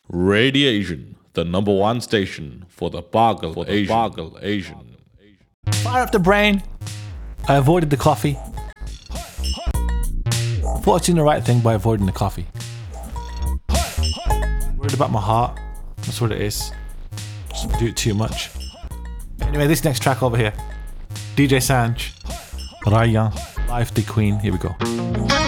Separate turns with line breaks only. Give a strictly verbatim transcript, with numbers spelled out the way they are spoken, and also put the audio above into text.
Radiation, the number one station for the Boggle Asian. Boggle Asian.
Fire up the brain. I avoided the coffee. I thought I was doing the right thing by avoiding the coffee. Worried about my heart. That's what it is. Just do it too much. Anyway, this next track over here. D J Sanj. Raya. Life the Queen. Here we go.